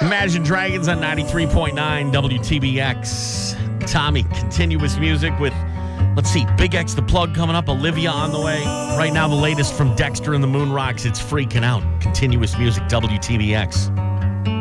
Imagine Dragons on 93.9 WTBX. Tommy, continuous music with, let's see, Big X the Plug coming up, Olivia on the way. Right now, the latest from Dexter and the Moon Rocks. It's Freaking Out. Continuous music, WTBX.